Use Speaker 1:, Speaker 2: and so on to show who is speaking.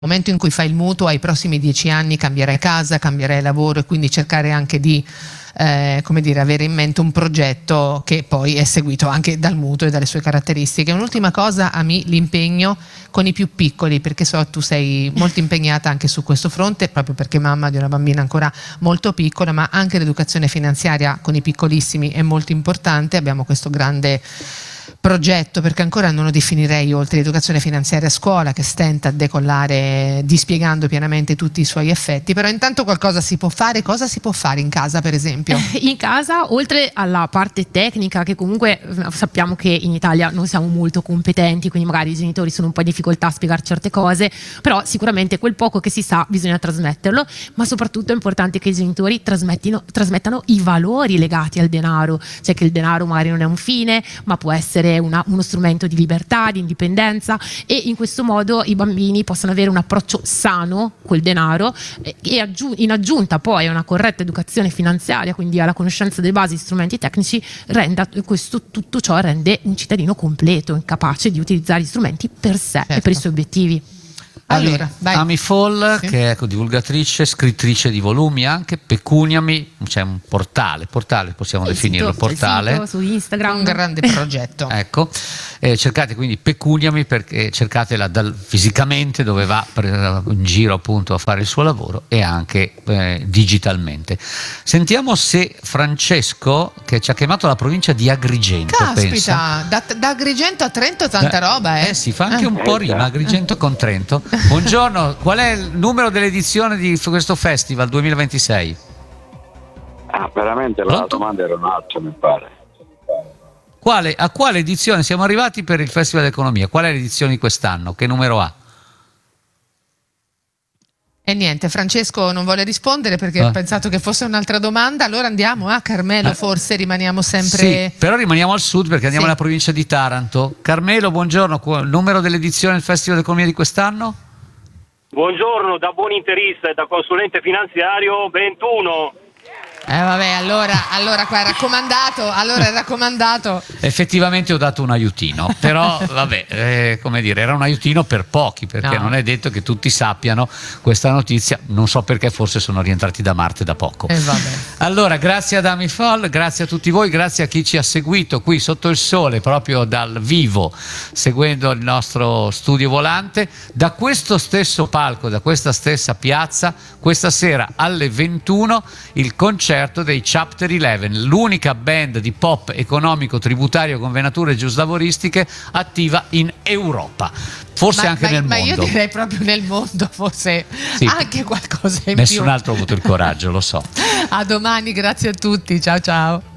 Speaker 1: momento in cui fai il mutuo, ai prossimi 10 anni cambierai casa, cambierai lavoro, e quindi cercare anche di avere in mente un progetto che poi è seguito anche dal mutuo e dalle sue caratteristiche. Un'ultima cosa, Ami, l'impegno con i più piccoli, perché so tu sei molto impegnata anche su questo fronte, proprio perché mamma di una bambina ancora molto piccola, ma anche l'educazione finanziaria con i piccolissimi è molto importante. Abbiamo questo grande progetto, perché ancora non lo definirei oltre l'educazione finanziaria a scuola, che stenta a decollare dispiegando pienamente tutti i suoi effetti, però intanto qualcosa si può fare. Cosa si può fare in casa, per esempio?
Speaker 2: In casa, oltre alla parte tecnica, che comunque sappiamo che in Italia non siamo molto competenti, quindi magari i genitori sono un po' in difficoltà a spiegare certe cose, però sicuramente quel poco che si sa bisogna trasmetterlo, ma soprattutto è importante che i genitori trasmettano i valori legati al denaro, cioè che il denaro magari non è un fine, ma può essere uno strumento di libertà, di indipendenza, e in questo modo i bambini possono avere un approccio sano col denaro, e in aggiunta poi a una corretta educazione finanziaria, quindi alla conoscenza delle basi, strumenti tecnici, tutto ciò rende un cittadino completo, capace di utilizzare gli strumenti per sé, certo, e per i suoi obiettivi.
Speaker 3: Allora, Ami Fall, sì, che è divulgatrice, scrittrice di volumi anche, Pecuniami, c'è un portale possiamo definirlo, portale.
Speaker 2: Sito, su Instagram.
Speaker 1: Un grande progetto.
Speaker 3: Ecco, cercate quindi Pecuniami, perché cercatela fisicamente, dove va in giro appunto a fare il suo lavoro, e anche digitalmente. Sentiamo se Francesco, che ci ha chiamato la provincia di Agrigento,
Speaker 1: caspita, da Agrigento a Trento tanta roba,
Speaker 3: si fa anche un po' rima, Agrigento con Trento. Buongiorno, qual è il numero dell'edizione di questo festival 2026?
Speaker 4: Veramente la domanda era un'altra, mi pare.
Speaker 3: A quale edizione siamo arrivati per il Festival d'Economia? Qual è l'edizione di quest'anno? Che numero ha?
Speaker 1: E niente, Francesco non vuole rispondere perché ho pensato che fosse un'altra domanda. Allora andiamo a Carmelo, forse rimaniamo sempre...
Speaker 3: Sì, però rimaniamo al sud, perché andiamo nella provincia di Taranto. Carmelo, buongiorno, il numero dell'edizione del Festival d'Economia di quest'anno?
Speaker 5: Buongiorno, da buon interista e da consulente finanziario, 21.
Speaker 1: Vabbè, allora qua è raccomandato.
Speaker 3: Effettivamente ho dato un aiutino, però vabbè, come dire, era un aiutino per pochi, perché non è detto che tutti sappiano questa notizia. Non so perché, forse sono rientrati da Marte da poco.
Speaker 1: Vabbè.
Speaker 3: Allora, grazie ad Ami Fall, grazie a tutti voi, grazie a chi ci ha seguito qui sotto il sole, proprio dal vivo, seguendo il nostro studio volante, da questo stesso palco, da questa stessa piazza, questa sera alle 21 il concerto dei Chapter 11, l'unica band di pop economico tributario con venature giuslavoristiche attiva in Europa, forse anche nel mondo.
Speaker 1: Ma io direi proprio nel mondo, forse anche qualcosa in più.
Speaker 3: Nessun altro ha avuto il coraggio, lo so.
Speaker 1: A domani, grazie a tutti, ciao ciao.